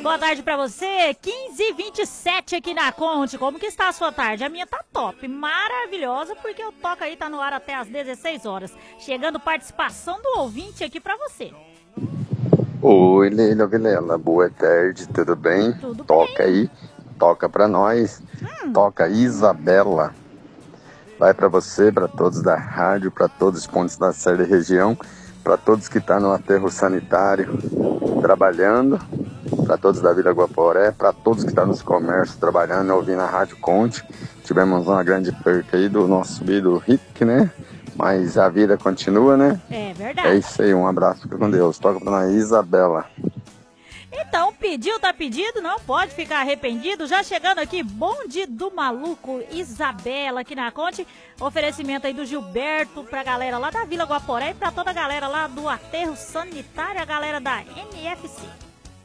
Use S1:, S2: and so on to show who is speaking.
S1: Boa tarde pra você, 15h27 aqui na Conte. Como que está a sua tarde? A minha tá top, maravilhosa, porque o Toca aí tá no ar até às 16 horas. Chegando participação do ouvinte aqui pra você.
S2: Oi, Leila Vilela, boa tarde, tudo bem?
S1: Tudo
S2: Toca
S1: bem.
S2: aí, toca pra nós, toca Isabela. Vai pra você, pra todos da rádio, pra todos os pontos da série região, pra todos que estão no aterro sanitário trabalhando, pra todos da Vila Guaporé, pra todos que estão nos comércios trabalhando, ouvindo a Rádio Conte. Tivemos uma grande perca aí do nosso querido Rick, né? Mas a vida continua, né?
S1: É verdade.
S2: É isso aí, um abraço, fica com Deus. Toca pra nós, Isabela.
S1: Então, pediu, tá pedido, não pode ficar arrependido. Já chegando aqui, bonde do maluco, Isabela aqui na Conte. Oferecimento aí do Gilberto pra galera lá da Vila Guaporé e pra toda a galera lá do aterro sanitário, a galera da NFC.